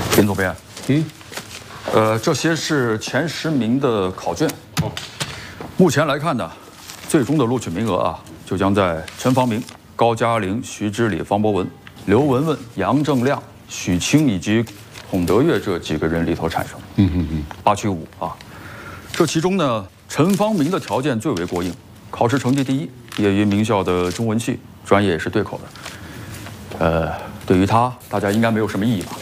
林总编，这些是前10名的考卷。哦，目前来看呢，最终的录取名额啊，就将在陈方明、高加凌、徐之礼、方博文、刘文文、杨正亮、许清以及孔德月这几个人里头产生。8取5啊。这其中呢，陈方明的条件最为过硬，考试成绩第一，业余名校的中文系，专业也是对口的。对于他，大家应该没有什么异议吧？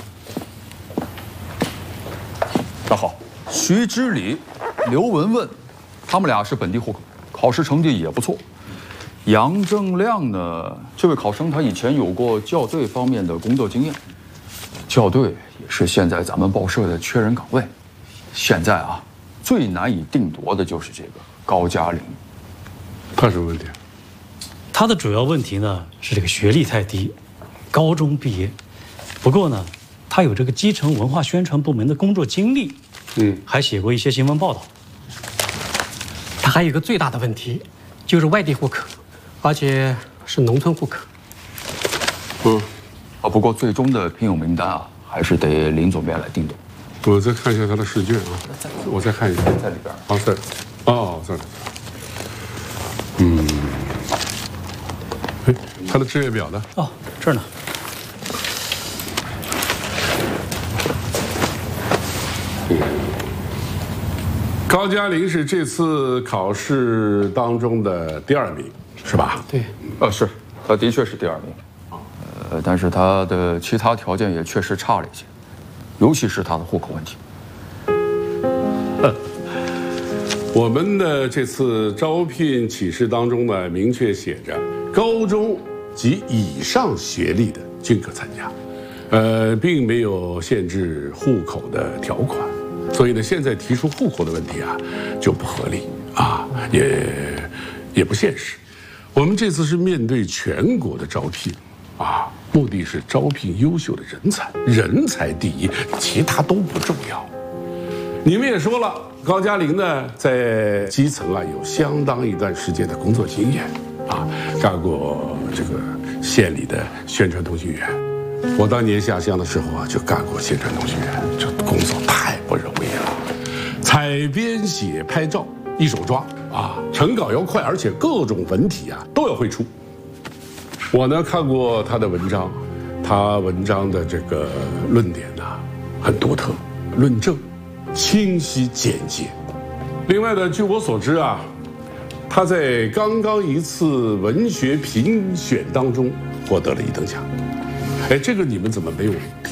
那好，徐之礼、刘文文，他们俩是本地户口，考试成绩也不错。杨正亮呢，这位考生他以前有过校对方面的工作经验，校对也是现在咱们报社的缺人岗位。现在啊，最难以定夺的就是这个高加凌。 他什么问题？ 他的主要问题呢是这个学历太低，高中毕业。不过呢，他有这个基层文化宣传部门的工作经历，还写过一些新闻报道。 他还有一个最大的问题，就是外地户口，而且是农村户口。 不过最终的聘用名单啊，还是得林总编来定夺。 我再看一下他的试卷啊，我再看一下， 在里边。 啊，在，哦，在。他的志愿表呢？ 哦，这儿呢。 高加凌是这次考试当中的第2名，是吧？ 对， 是，他的确是第2名。但是他的其他条件也确实差了一些，尤其是他的户口问题。 我们的这次招聘启事当中呢，明确写着高中及以上学历的均可参加，并没有限制户口的条款，所以呢，现在提出户口的问题啊，就不合理啊，也不现实。我们这次是面对全国的招聘啊，目的是招聘优秀的人才，人才第一，其他都不重要。你们也说了，高加凌呢，在基层啊有相当一段时间的工作经验啊，干过这个县里的宣传通讯员。我当年下乡的时候啊，就干过宣传通讯员，这工作太不容易了，采编写拍照一手抓啊，成稿要快，而且各种文体啊都要会出。我呢看过他的文章，他文章的这个论点呢很独特，论证清晰简洁。另外呢，据我所知啊，他在刚刚一次文学评选当中获得了1等奖。这个你们怎么没有